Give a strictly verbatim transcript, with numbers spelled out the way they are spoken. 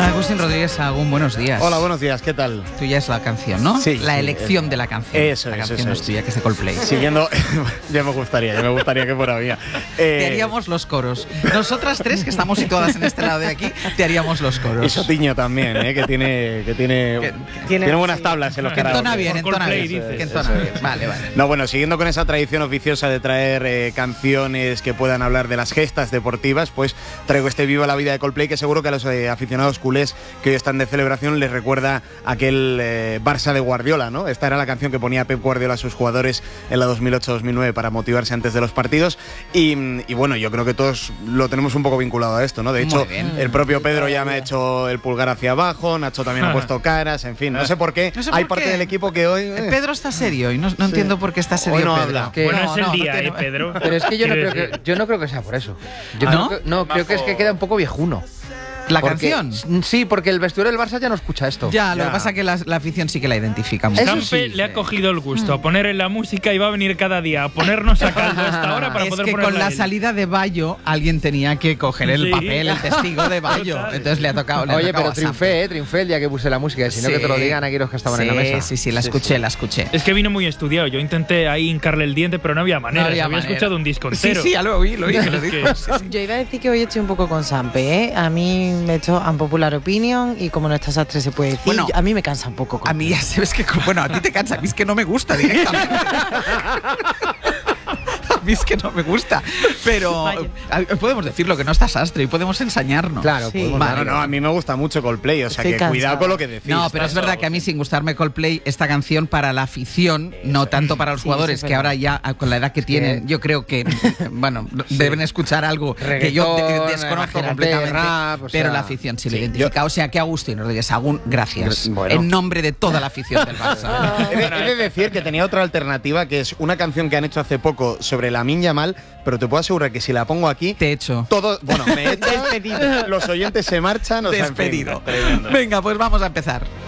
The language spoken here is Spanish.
Agustín Rodríguez Sahagún, buenos días. Hola, buenos días, ¿qué tal? Tuya es la canción, ¿no? Sí. La elección sí, de la canción. Eso La es, canción eso no es es. tuya, que es de Coldplay. Siguiendo, ya me gustaría, ya me gustaría que fuera mía. Eh, Te haríamos los coros. Nosotras tres, que estamos situadas en este lado de aquí, te haríamos los coros. Y Sotiño también, ¿eh? que tiene, que tiene, Que- tiene, tiene- buenas sí. tablas en los Que entona karaoke. bien, Por entona Coldplay, bien. dices. Que entona Eso bien. es. Vale, vale. No, bueno, siguiendo con esa tradición oficiosa de traer eh, canciones que puedan hablar de las gestas deportivas, pues traigo este Viva la Vida de Coldplay, que seguro que a los eh, aficionados culés que hoy están de celebración les recuerda aquel eh, Barça de Guardiola, ¿no? Esta era la canción que ponía Pep Guardiola a sus jugadores en la dos mil ocho dos mil nueve para motivarse antes de los partidos. Y, y bueno, yo creo que todos lo tenemos un poco vinculado a esto, ¿no? De hecho, Muy bien. el propio Pedro ya me ha hecho el pulgar hacia abajo, Nacho también ha puesto caras, en fin, no sé por qué. No sé Hay por parte qué. del equipo que hoy... Eh, eh, Pedro está serio y no, no entiendo por qué está serio. Hoy no Pedro. habla. Que- Bueno, No, es el no, día, no ¿eh, tiene- Pedro? Pero es que yo no, Quiero creo que, decir. yo no creo que sea por eso. Yo ¿No? creo que, no, creo que es que queda un poco viejuno. La Porque- canción. Sí, porque el vestuario del Barça ya no escucha esto. Ya, lo Ya. que pasa es que la, la afición sí que la identifica mucho. Eso Campe sí, le ha sí. cogido el gusto a poner en la música y va a venir cada día a ponernos a caldo a esta hora para Es poder que ponerla con la él. salida de Bayo alguien tenía que coger el Sí. papel, el testigo de Bayo. Total. Entonces le ha tocado. le ha Oye, tocado pero a triunfé, eh, triunfé el día que puse la música. Si no, Sí. que te lo digan aquí los que estaban sí, en la mesa. Sí, sí, la escuché, la escuché. Es que vino muy estudiado. Yo intenté ahí hincarle el diente, pero no había manera. No había Se había manera. escuchado un disco Sí, entero. sí, ya lo oí, lo oí, que lo Es dijo. que- Sí, sí. Yo iba a decir que hoy estoy un poco con Sampe, ¿eh? A mí me he hecho unpopular opinion y como no está Sastre se puede decir, Bueno, yo- a mí me cansa un poco. A mí ya sabes que, bueno, a ti te cansa, a mí es que no me gusta directamente. A mí es que no me gusta. Pero Vaya. a- podemos decirlo, que no está Sastre y podemos ensañarnos. Claro, Sí. podemos Vale. No, no, a mí me gusta mucho Coldplay, o sea Estoy que cansada. cuidado con lo que decís. No, pero es verdad que a mí, sin gustarme Coldplay, esta canción para la afición, no tanto para los Sí, jugadores, eso es que verdad. ahora ya, con la edad que tienen, yo creo que, bueno, deben escuchar algo que yo de- Reggaetón, desconozco imagínate, completamente. rap, o pero sea, la afición sí, sí, lo identifica. O sea que Agustín Rodríguez Sahagún, gracias. Bueno. En nombre de toda la afición del Barça. He de, he de decir que tenía otra alternativa, que es una canción que han hecho hace poco sobre Lamine Yamal, pero te puedo asegurar que si la pongo aquí, Te he hecho. todo, bueno, me echan, los oyentes se marchan, o sea, en fin, Despedido. tremendo. Venga, pues vamos a empezar.